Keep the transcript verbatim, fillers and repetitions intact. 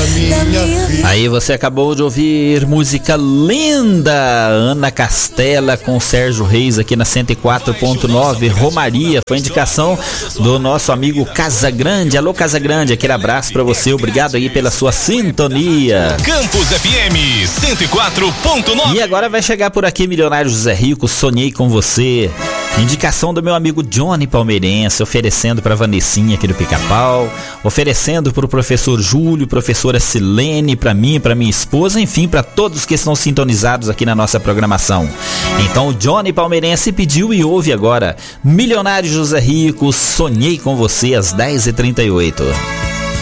minha vida. Aí você acabou de ouvir música linda, Ana Castela com Sérgio Reis aqui na cento e quatro ponto nove, Romaria, foi indicação do nosso amigo Casagrande. Alô Casagrande, aquele abraço pra você, obrigado aí pela sua sintonia. Campus F M cento e quatro ponto nove. E agora vai chegar por aqui Milionário José Rico, Sonhei com Você. Indicação do meu amigo Johnny Palmeirense, oferecendo para Vanessinha aqui do Pica-Pau, oferecendo para o professor Júlio, professora Silene, para mim, para minha esposa, enfim, para todos que estão sintonizados aqui na nossa programação. Então o Johnny Palmeirense pediu e ouve agora Milionário José Rico, Sonhei com Você, às dez e trinta e oito.